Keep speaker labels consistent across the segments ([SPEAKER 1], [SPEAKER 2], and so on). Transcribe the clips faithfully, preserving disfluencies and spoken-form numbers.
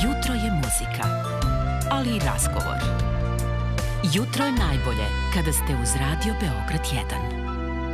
[SPEAKER 1] Jutro je muzika, ali i razgovor. Jutro je najbolje kada ste uz Radio Beograd jedan.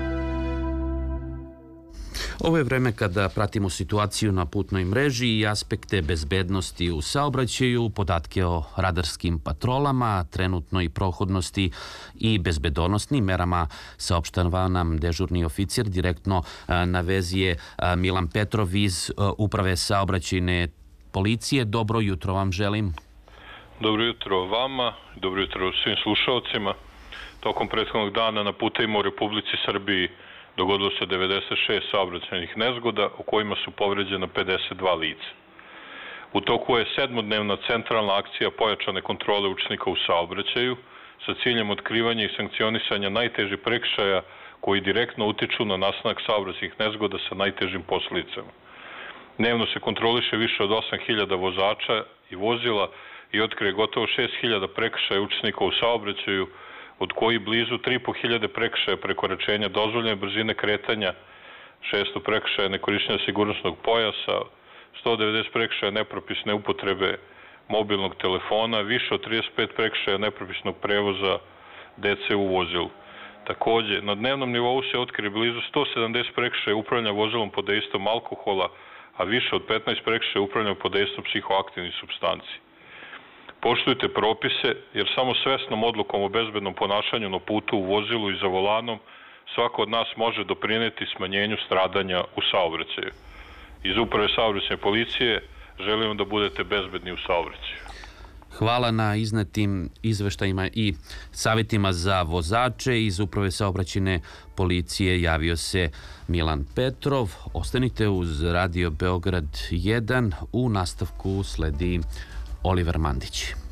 [SPEAKER 2] Ovo je vreme kada pratimo situaciju na putnoj mreži i aspekte bezbednosti u saobraćaju, podatke o radarskim patrolama, trenutnoj prohodnosti i bezbednosnim merama saopštava nam dežurni oficir. Direktno na vezi je Milan Petrov iz Uprave saobraćajne policije. Dobro jutro vam želim.
[SPEAKER 3] Dobro jutro vama, dobro jutro svim slušalcima. Tokom prethodnog dana na putevima u Republici Srbiji dogodilo se devedeset šest saobraćajnih nezgoda u kojima su povređena pedeset dva lica. U toku je sedmodnevna centralna akcija pojačane kontrole učesnika u saobraćaju sa ciljem otkrivanja i sankcionisanja najtežih prekršaja koji direktno utiču na nastanak saobraćajnih nezgoda sa najtežim posledicama. Dnevno se kontroliše više od osam hiljada vozača i vozila i otkrije gotovo šest hiljada prekršaja učesnika u saobraćaju, od koji blizu tri i po hiljade prekršaja prekoračenja dozvoljene brzine kretanja, šesto prekršaja nekorišćenja sigurnosnog pojasa, sto devedeset prekršaja nepropisne upotrebe mobilnog telefona, više od trideset pet prekršaja nepropisnog prevoza dece u vozilu. Takođe, na dnevnom nivou se otkrije blizu sto sedamdeset prekršaja upravljanja vozilom pod dejstvom alkohola, a više od petnaest prekršaja upravljanja pod dejstvom psihoaktivnih supstanci. Poštujte propise, jer samo svesnom odlukom o bezbednom ponašanju na putu, u vozilu i za volanom svako od nas može doprineti smanjenju stradanja u saobraćaju. Iz Uprave saobraćajne policije želimo da budete bezbedni u saobraćaju.
[SPEAKER 2] Hvala na iznetim izveštajima i savjetima za vozače. Iz Uprave saobraćajne policije javio se Milan Petrov. Ostanite uz Radio Beograd jedan. U nastavku sledi Oliver Mandić.